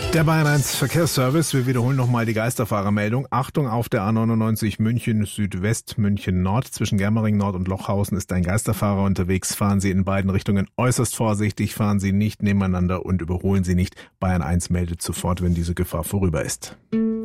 Der Bayern 1 Verkehrsservice, wir wiederholen nochmal die Geisterfahrermeldung. Achtung, auf der A99 München Südwest, München Nord. Zwischen Germering Nord und Lochhausen ist ein Geisterfahrer unterwegs. Fahren Sie in beiden Richtungen äußerst vorsichtig, fahren Sie nicht nebeneinander und überholen Sie nicht. Bayern 1 meldet sofort, wenn diese Gefahr vorüber ist.